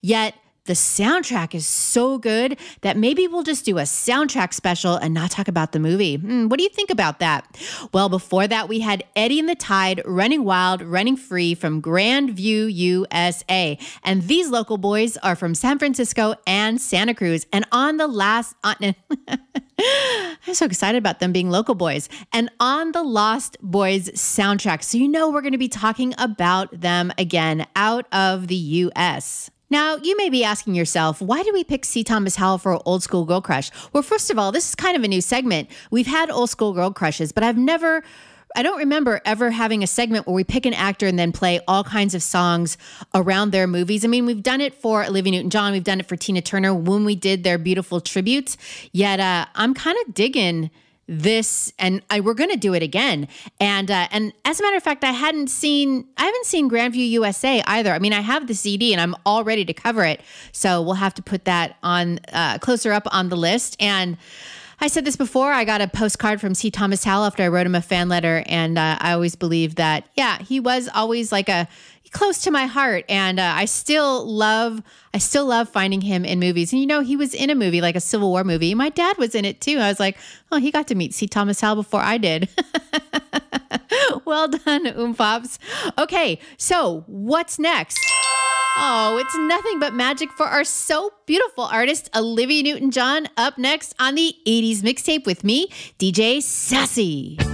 Yet the soundtrack is so good that maybe we'll just do a soundtrack special and not talk about the movie. What do you think about that? Well, before that, we had Eddie and the Tide, Running Wild, Running Free from Grandview, USA. And these local boys are from San Francisco and Santa Cruz. And on the last... I'm so excited about them being local boys. And on the Lost Boys soundtrack. So you know we're going to be talking about them again out of the U.S. Now, you may be asking yourself, why did we pick C. Thomas Howell for Old School Girl Crush? Well, first of all, this is kind of a new segment. We've had Old School Girl Crushes, but I don't remember ever having a segment where we pick an actor and then play all kinds of songs around their movies. I mean, we've done it for Olivia Newton-John. We've done it for Tina Turner when we did their beautiful tributes. Yet I'm kind of digging this, and we're going to do it again. And as a matter of fact, I haven't seen Grandview USA either. I mean, I have the CD and I'm all ready to cover it. So we'll have to put that on closer up on the list. And I said this before, I got a postcard from C. Thomas Howell after I wrote him a fan letter. And I always believed that, yeah, he was always like close to my heart. And I still love finding him in movies. And, you know, he was in a movie, like a Civil War movie. My dad was in it too. I was like, oh, he got to meet C. Thomas Howell before I did. Well done, Pops. Okay, so what's next? Oh, it's nothing but magic for our so beautiful artist, Olivia Newton-John, up next on the 80s Mixtape with me, DJ Sassy.